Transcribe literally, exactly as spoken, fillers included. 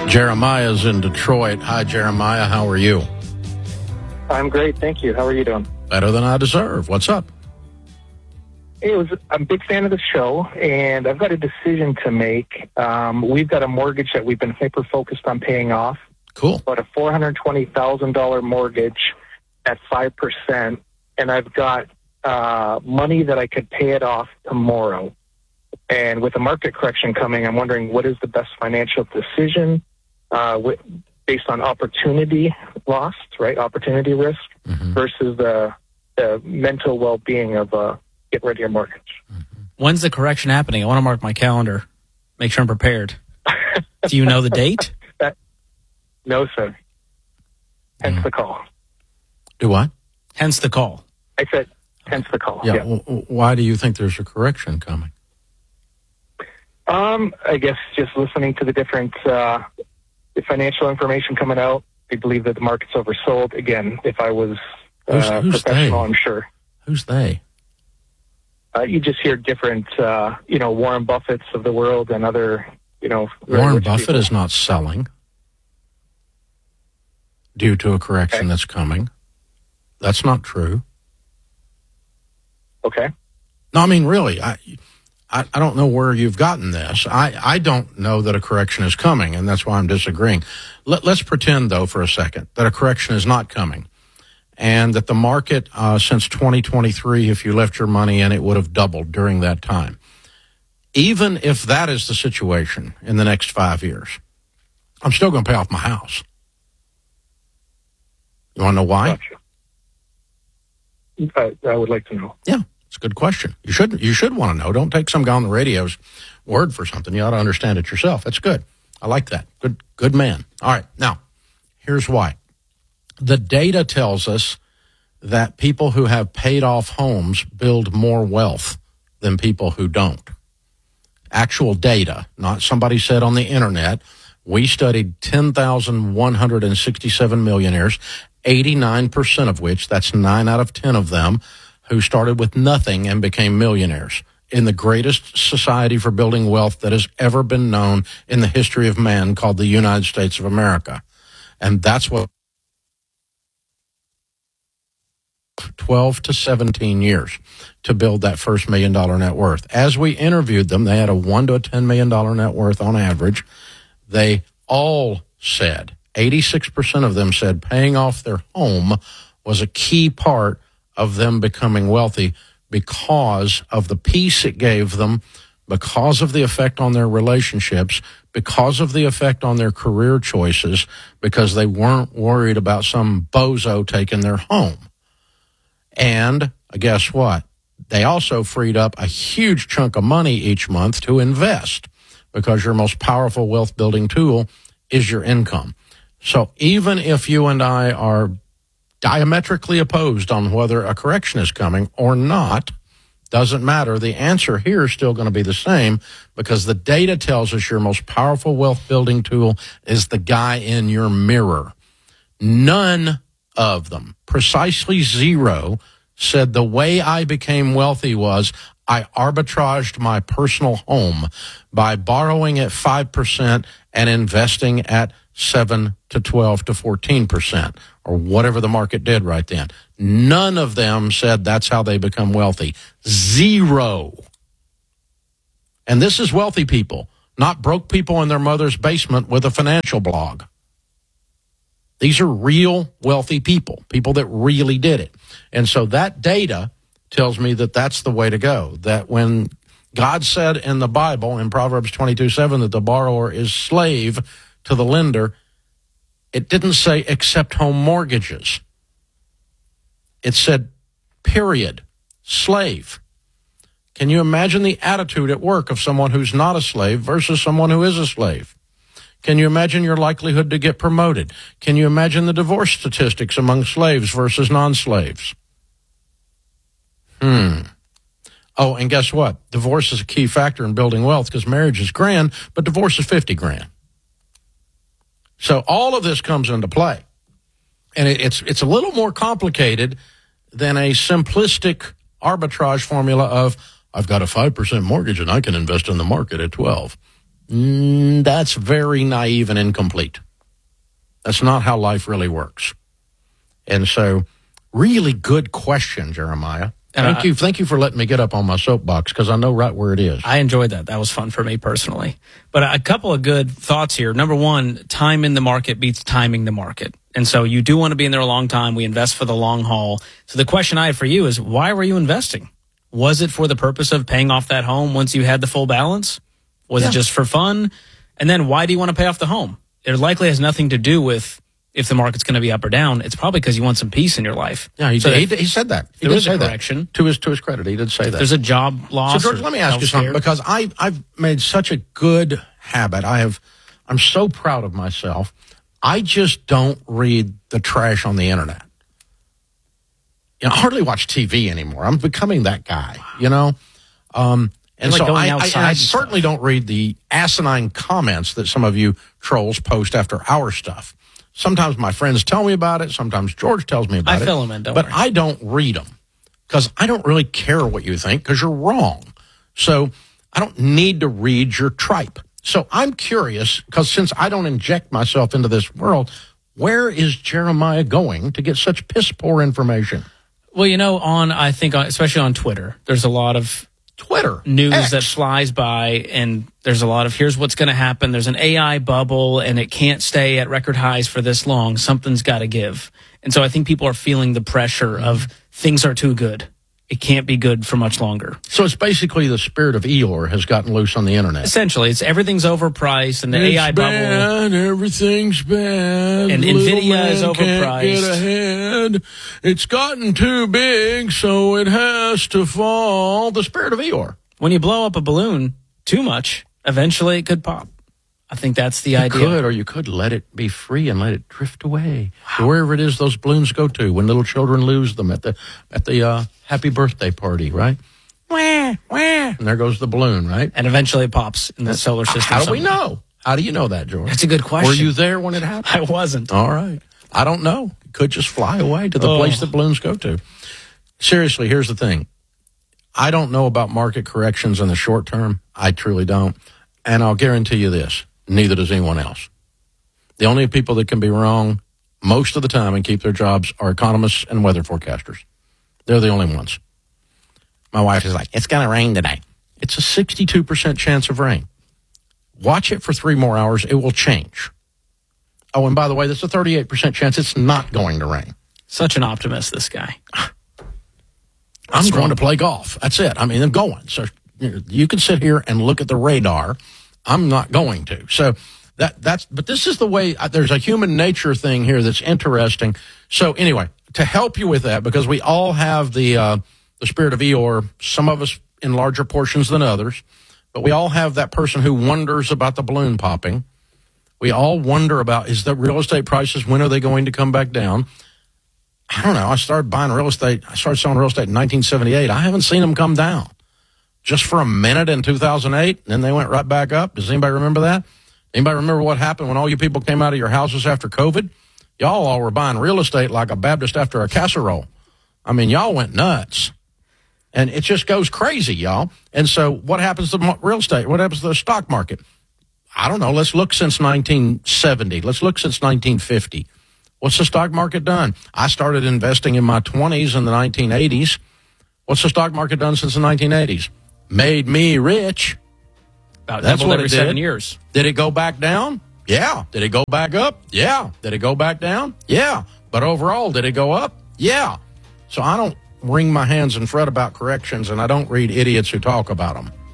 Jeremiah's in Detroit. Hi, Jeremiah. How are you? I'm great, thank you. How are you doing? Better than I deserve. What's up? Hey, it was, I'm a big fan of the show, and I've got a decision to make. Um, we've got a mortgage that we've been hyper-focused on paying off. Cool. About a four hundred twenty thousand dollars mortgage at five percent, and I've got uh, money that I could pay it off tomorrow. And with the market correction coming, I'm wondering what is the best financial decision uh, with, based on opportunity lost, right? Opportunity risk mm-hmm. versus the, the mental well-being of uh, getting rid of your mortgage. Mm-hmm. When's the correction happening? I want to mark my calendar. Make sure I'm prepared. Do you know the date? That, no, sir. Hence mm. the call. Do what? Hence the call. I said, hence the call. Yeah. yeah. W- why do you think there's a correction coming? Um, I guess just listening to the different uh, the financial information coming out, I believe that the market's oversold. Again, if I was uh, who's, who's professional, they? I'm sure. Who's they? Uh, you just hear different, uh, you know, Warren Buffett's of the world and other, you know. Warren Buffett people. is not selling due to a correction okay. that's coming. That's not true. Okay. No, I mean, really, I, I, I don't know where you've gotten this. I, I don't know that a correction is coming, and that's why I'm disagreeing. Let, let's pretend, though, for a second, that a correction is not coming, and that the market, uh, since twenty twenty-three, if you left your money in, it would have doubled during that time. Even if that is the situation in the next five years, I'm still going to pay off my house. You want to know why? Gotcha. I, I would like to know. Yeah. It's a good question. You should you should want to know. Don't take some guy on the radio's word for something. You ought to understand it yourself. That's good. I like that. Good good man. All right. Now, here's why. The data tells us that people who have paid off homes build more wealth than people who don't. Actual data, not somebody said on the internet. We studied ten thousand one hundred sixty-seven millionaires, eighty-nine percent of which, that's nine out of ten of them, who started with nothing and became millionaires in the greatest society for building wealth that has ever been known in the history of man, called the United States of America. And that's what twelve to seventeen years to build that first million dollar net worth. As we interviewed them, they had a one to a ten million dollar net worth on average. They all said, eighty-six percent of them said paying off their home was a key part of them becoming wealthy because of the peace it gave them, because of the effect on their relationships, because of the effect on their career choices, because they weren't worried about some bozo taking their home. And guess what? They also freed up a huge chunk of money each month to invest, because your most powerful wealth building tool is your income. So even if you and I are diametrically opposed on whether a correction is coming or not, doesn't matter. The answer here is still going to be the same, because the data tells us your most powerful wealth building tool is the guy in your mirror. None of them, precisely zero, said the way I became wealthy was I arbitraged my personal home by borrowing at five percent and investing at seven to twelve to fourteen percent, or whatever the market did right then. None of them said that's how they become wealthy. Zero. And this is wealthy people, not broke people in their mother's basement with a financial blog. These are real wealthy people, people that really did it. And so that data tells me that that's the way to go, that when God said in the Bible, in Proverbs twenty-two seven, that the borrower is slave to the lender, it didn't say except home mortgages. It said, period, slave. Can you imagine the attitude at work of someone who's not a slave versus someone who is a slave? Can you imagine your likelihood to get promoted? Can you imagine the divorce statistics among slaves versus non-slaves? Hmm. Oh, and guess what? Divorce is a key factor in building wealth, because marriage is grand, but divorce is fifty grand. So all of this comes into play. And it, it's it's a little more complicated than a simplistic arbitrage formula of, I've got a five percent mortgage and I can invest in the market at twelve. Mm, that's very naive and incomplete. That's not how life really works. And so, really good question, Jeremiah. And Thank I- you. Thank you for letting me get up on my soapbox because I know right where it is. I enjoyed that. That was fun for me personally. But a couple of good thoughts here. Number one, time in the market beats timing the market. And so you do want to be in there a long time. We invest for the long haul. So the question I have for you is, why were you investing? Was it for the purpose of paying off that home once you had the full balance? Was Yeah. it just for fun? And then why do you want to pay off the home? It likely has nothing to do with if the market's going to be up or down. It's probably because you want some peace in your life. Yeah, he, so he, if he said that. He there did is a say that. correction. To his to his credit, he did say that. There's a job loss. So, George, or let me ask you something healthcare. because I I've made such a good habit. I have. I'm so proud of myself. I just don't read the trash on the internet. You know, I hardly watch T V anymore. I'm becoming that guy. You know. Um, and You're like so going I, I, outside and I and certainly don't read the asinine comments that some of you trolls post after our stuff. Sometimes my friends tell me about it. Sometimes George tells me about I it. fill 'em in, don't but worry. I don't read them because I don't really care what you think because you're wrong. So I don't need to read your tripe. So I'm curious because since I don't inject myself into this world, where is Jeremiah going to get such piss poor information? Well, you know, on I think, on, especially on Twitter, there's a lot of Twitter. news X. that flies by, and there's a lot of here's what's going to happen. There's an A I bubble, and it can't stay at record highs for this long. Something's got to give. And so I think people are feeling the pressure of things are too good. It can't be good for much longer. So it's basically the spirit of Eeyore has gotten loose on the internet. Essentially, it's everything's overpriced, and the A I It's bubble. bad, everything's bad. And Little Nvidia man is can't overpriced. get ahead. It's gotten too big, so it has to fall. The spirit of Eeyore. When you blow up a balloon too much, eventually it could pop. I think that's the You idea. could, or you could let it be free and let it drift away to wherever it is those balloons go to when little children lose them at the at the uh, happy birthday party, right? Wah, wah. And there goes the balloon, right? And eventually it pops in the solar system. How do we somewhere. know? How do you know that, George? That's a good question. Were you there when it happened? I wasn't. All right. I don't know. It could just fly away to the Oh. place that balloons go to. Seriously, here's the thing. I don't know about market corrections in the short term. I truly don't. And I'll guarantee you this. Neither does anyone else. The only people that can be wrong most of the time and keep their jobs are economists and weather forecasters. They're the only ones. My wife is like, it's going to rain today. It's a sixty-two percent chance of rain. Watch it for three more hours. It will change. Oh, and by the way, there's a thirty-eight percent chance it's not going to rain. Such an optimist, this guy. I'm going to play golf. That's it. I mean, I'm going. So you know, you can sit here and look at the radar. I'm not going to. So that that's. But this is the way. uh, There's a human nature thing here that's interesting. So anyway, to help you with that, because we all have the uh, the spirit of Eeyore. Some of us in larger portions than others, but we all have that person who wonders about the balloon popping. We all wonder about, is the real estate prices, when are they going to come back down? I don't know. I started buying real estate. I started selling real estate in nineteen seventy-eight. I haven't seen them come down just for a minute in two thousand eight. And then they went right back up. Does anybody remember that? Anybody remember what happened when all you people came out of your houses after COVID? Y'all all were buying real estate like a Baptist after a casserole. I mean, y'all went nuts. And it just goes crazy, y'all. And so what happens to mo- real estate? What happens to the stock market? I don't know. Let's look since nineteen seventy. Let's look since nineteen fifty. What's the stock market done? I started investing in my twenties in the nineteen eighties. What's the stock market done since the nineteen eighties? Made me rich. About That's doubled what every it seven did. years. Did it go back down? Yeah. Did it go back up? Yeah. Did it go back down? Yeah. But overall, did it go up? Yeah. So I don't wring my hands and fret about corrections, and I don't read idiots who talk about them.